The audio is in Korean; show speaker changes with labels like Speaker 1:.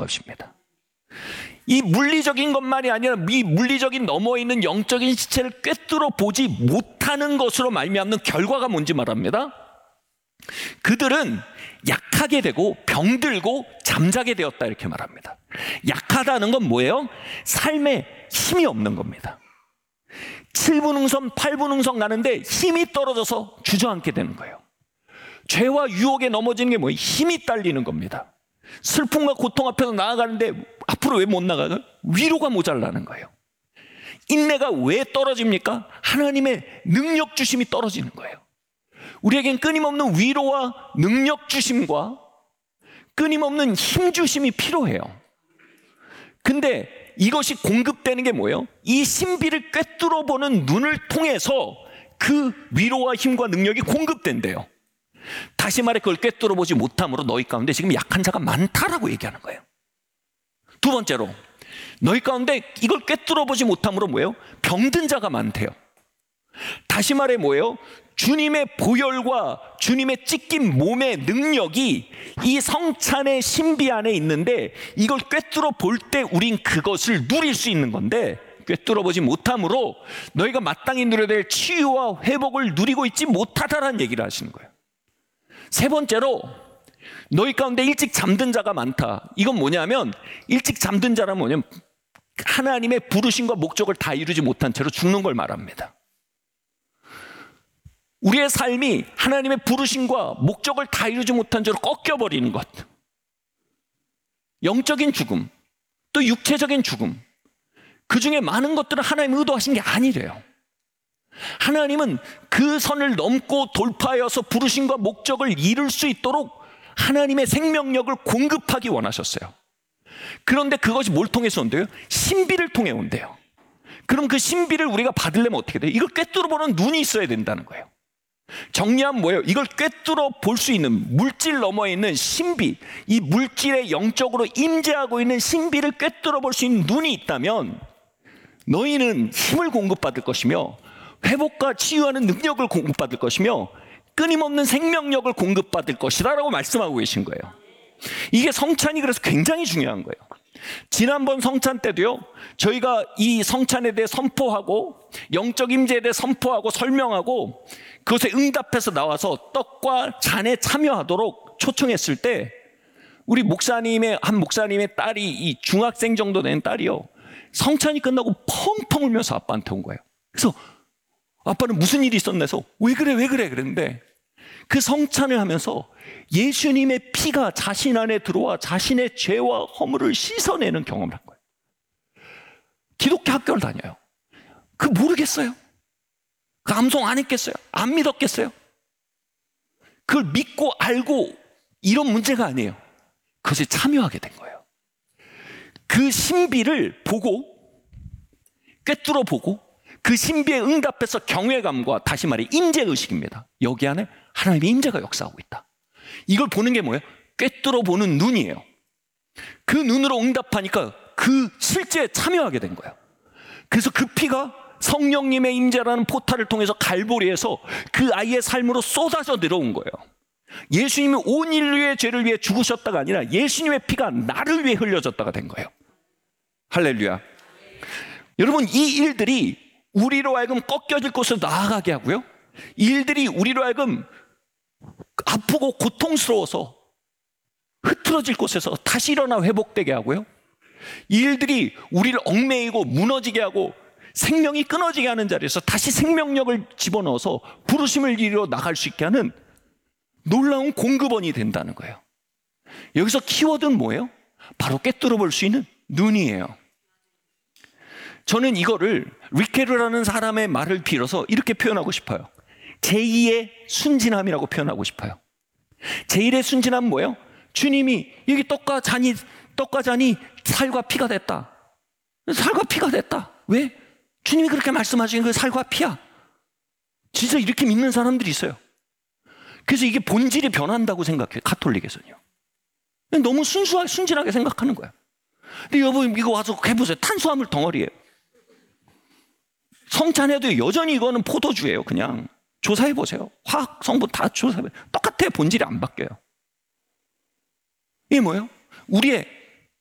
Speaker 1: 것입니다. 이 물리적인 것만이 아니라 이 물리적인 넘어 있는 영적인 시체를 꿰뚫어 보지 못하는 것으로 말미암는 결과가 뭔지 말합니다. 그들은 약하게 되고 병들고 잠자게 되었다 이렇게 말합니다. 약하다는 건 뭐예요? 삶에 힘이 없는 겁니다. 7분응선 8분응선 가는데 힘이 떨어져서 주저앉게 되는 거예요. 죄와 유혹에 넘어지는 게 뭐예요? 힘이 딸리는 겁니다. 슬픔과 고통 앞에서 나아가는데 앞으로 왜 못 나가요? 위로가 모자라는 거예요. 인내가 왜 떨어집니까? 하나님의 능력 주심이 떨어지는 거예요. 우리에겐 끊임없는 위로와 능력 주심과 끊임없는 힘 주심이 필요해요. 근데 이것이 공급되는 게 뭐예요? 이 신비를 꿰뚫어 보는 눈을 통해서 그 위로와 힘과 능력이 공급된대요. 다시 말해 그걸 꿰뚫어 보지 못함으로 너희 가운데 지금 약한 자가 많다라고 얘기하는 거예요. 두 번째로 너희 가운데 이걸 꿰뚫어 보지 못함으로 뭐예요? 병든 자가 많대요. 다시 말해 뭐예요? 주님의 보혈과 주님의 찢긴 몸의 능력이 이 성찬의 신비 안에 있는데 이걸 꿰뚫어 볼 때 우린 그것을 누릴 수 있는 건데 꿰뚫어 보지 못함으로 너희가 마땅히 누려야 될 치유와 회복을 누리고 있지 못하다라는 얘기를 하시는 거예요. 세 번째로 너희 가운데 일찍 잠든 자가 많다. 이건 뭐냐면 일찍 잠든 자란 뭐냐면 하나님의 부르심과 목적을 다 이루지 못한 채로 죽는 걸 말합니다. 우리의 삶이 하나님의 부르심과 목적을 다 이루지 못한 채로 꺾여버리는 것, 영적인 죽음, 또 육체적인 죽음, 그 중에 많은 것들은 하나님이 의도하신 게 아니래요. 하나님은 그 선을 넘고 돌파하여서 부르심과 목적을 이룰 수 있도록 하나님의 생명력을 공급하기 원하셨어요. 그런데 그것이 뭘 통해서 온대요? 신비를 통해 온대요. 그럼 그 신비를 우리가 받으려면 어떻게 돼요? 이걸 꿰뚫어 보는 눈이 있어야 된다는 거예요. 정리하면 뭐예요? 이걸 꿰뚫어 볼 수 있는 물질 너머에 있는 신비, 이 물질에 영적으로 임재하고 있는 신비를 꿰뚫어 볼 수 있는 눈이 있다면 너희는 힘을 공급받을 것이며 회복과 치유하는 능력을 공급받을 것이며 끊임없는 생명력을 공급받을 것이다 라고 말씀하고 계신 거예요. 이게 성찬이 그래서 굉장히 중요한 거예요. 지난번 성찬 때도요, 저희가 이 성찬에 대해 선포하고 영적 임재에 대해 선포하고 설명하고 그것에 응답해서 나와서 떡과 잔에 참여하도록 초청했을 때 우리 한 목사님의 딸이, 이 중학생 정도 된 딸이요, 성찬이 끝나고 펑펑 울면서 아빠한테 온 거예요. 그래서 아빠는 무슨 일이 있었나 해서 왜 그래 그랬는데 그 성찬을 하면서 예수님의 피가 자신 안에 들어와 자신의 죄와 허물을 씻어내는 경험을 한 거예요. 기독교 학교를 다녀요. 모르겠어요. 암송 안 했겠어요? 안 믿었겠어요? 그걸 믿고 알고 이런 문제가 아니에요. 그것에 참여하게 된 거예요. 그 신비를 보고 꿰뚫어 보고 그 신비에 응답해서 경외감과, 다시 말해 임재의식입니다. 여기 안에 하나님의 임재가 역사하고 있다. 이걸 보는 게 뭐예요? 꿰뚫어 보는 눈이에요. 그 눈으로 응답하니까 그 실제에 참여하게 된 거예요. 그래서 그 피가 성령님의 임재라는 포탈을 통해서 갈보리에서 그 아이의 삶으로 쏟아져 들어온 거예요. 예수님이 온 인류의 죄를 위해 죽으셨다가 아니라 예수님의 피가 나를 위해 흘려졌다가 된 거예요. 할렐루야. 여러분, 이 일들이 우리로 하여금 꺾여질 곳으로 나아가게 하고요, 이 일들이 우리로 하여금 아프고 고통스러워서 흐트러질 곳에서 다시 일어나 회복되게 하고요, 이 일들이 우리를 얽매이고 무너지게 하고 생명이 끊어지게 하는 자리에서 다시 생명력을 집어넣어서 부르심을 이루어 나갈 수 있게 하는 놀라운 공급원이 된다는 거예요. 여기서 키워드는 뭐예요? 바로 꿰뚫어 볼 수 있는 눈이에요. 저는 이거를 리케르라는 사람의 말을 빌어서 이렇게 표현하고 싶어요. 제2의 순진함이라고 표현하고 싶어요. 제1의 순진함은 뭐예요? 주님이 여기 떡과 잔이 살과 피가 됐다. 살과 피가 됐다. 왜? 주님이 그렇게 말씀하신 그 살과 피야. 진짜 이렇게 믿는 사람들이 있어요. 그래서 이게 본질이 변한다고 생각해요. 가톨릭에서는요. 너무 순진하게 생각하는 거예요. 근데 여러분, 이거 와서 해보세요. 탄수화물 덩어리예요. 성찬에도 여전히 이거는 포도주예요. 그냥 조사해보세요. 화학 성분 다 조사해보세요. 똑같아요. 본질이 안 바뀌어요. 이게 뭐예요? 우리의